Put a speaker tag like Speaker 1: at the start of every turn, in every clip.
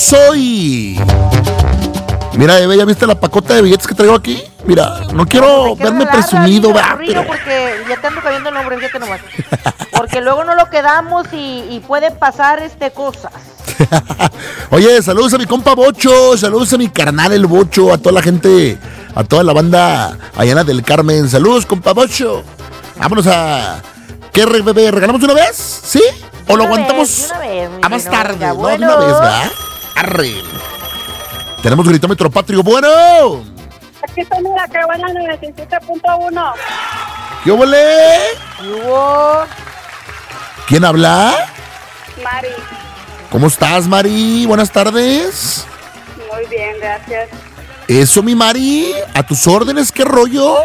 Speaker 1: soy. Mira, Eve, ¿ya viste la pacota de billetes que traigo aquí? Mira, no quiero verme presumido, va.
Speaker 2: Pero porque ya te ando cayendo el nombre, fíjate nomás. Porque luego no lo quedamos y pueden pasar cosas.
Speaker 1: Oye, saludos a mi compa Bocho, saludos a mi carnal el Bocho, a toda la gente, a toda la banda allá en la del Carmen. Saludos, compa Bocho. Vámonos a... ¿Qué, bebé? ¿Regalamos de una vez? ¿Sí? ¿O lo aguantamos a más tarde? No, de una vez, ¿verdad? Arre. Tenemos gritómetro patrio. Bueno.
Speaker 3: Aquí está, mira, qué buena 97.1.
Speaker 1: ¿Qué huele? ¿Quién habla?
Speaker 3: Mari.
Speaker 1: ¿Cómo estás, Mari? Buenas tardes.
Speaker 3: Muy bien, gracias.
Speaker 1: Eso, mi Mari. A tus órdenes, ¿qué rollo?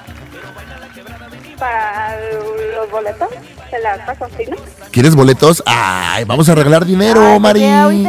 Speaker 3: Para los boletos de la alta cocina.
Speaker 1: ¿Quieres boletos? Ay, vamos a regalar dinero, Mari. Ay,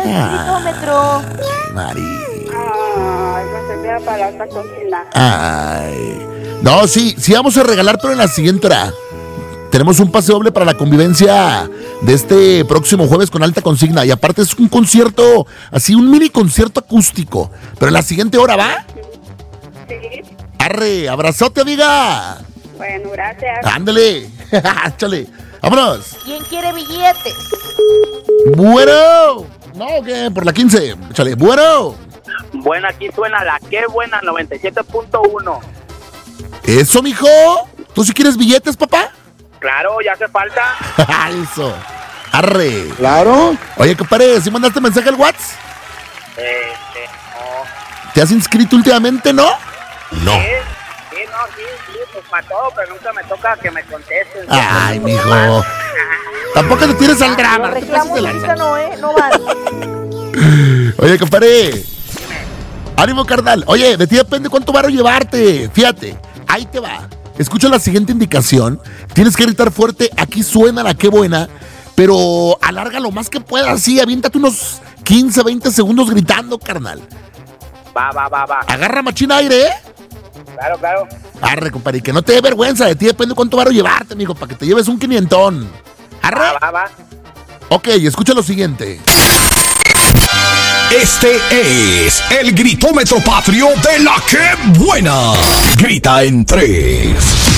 Speaker 1: Mari.
Speaker 3: Ay, no se queda para la alta cocina.
Speaker 1: Ay. No, sí vamos a regalar, pero en la siguiente hora. Tenemos un pase doble para la convivencia de este próximo jueves con alta consigna. Y aparte es un concierto, así un mini concierto acústico. Pero en la siguiente hora, ¿va?
Speaker 3: Sí.
Speaker 1: Arre, abrazote, amiga.
Speaker 3: Bueno, gracias.
Speaker 1: Ándale. Échale. Vámonos.
Speaker 2: ¿Quién quiere billetes?
Speaker 1: Bueno. No, ¿qué? Por la 15. Échale. Bueno.
Speaker 4: Bueno, aquí suena la que buena 97.1.
Speaker 1: Eso, mijo. ¿Tú sí quieres billetes, papá?
Speaker 4: Claro, ya hace falta.
Speaker 1: Eso. Arre.
Speaker 5: Claro.
Speaker 1: Oye, compadre, ¿sí mandaste mensaje al WhatsApp?
Speaker 4: No.
Speaker 1: ¿Te has inscrito últimamente, no? No.
Speaker 4: Sí, pues para todo, pero nunca me toca que me contesten.
Speaker 1: Ay, mijo. Tampoco te tires al drama.
Speaker 2: Los reclamos ahorita no van.
Speaker 1: Oye, compadre. Ánimo, carnal. Oye, de ti depende cuánto varo llevarte. Fíjate, ahí te va. Escucha la siguiente indicación. Tienes que gritar fuerte. Aquí suena la que buena. Pero alarga lo más que puedas. Sí, aviéntate unos 15, 20 segundos gritando, carnal.
Speaker 4: Va.
Speaker 1: Agarra machina aire, ¿eh?
Speaker 4: Claro.
Speaker 1: Arre, compadre. Que no te dé vergüenza. De ti depende cuánto varo llevarte, mijo. Para que te lleves un 500. Arre.
Speaker 4: Va.
Speaker 1: Ok, escucha lo siguiente.
Speaker 6: Este es el gritómetro patrio de la que buena. Grita en 3,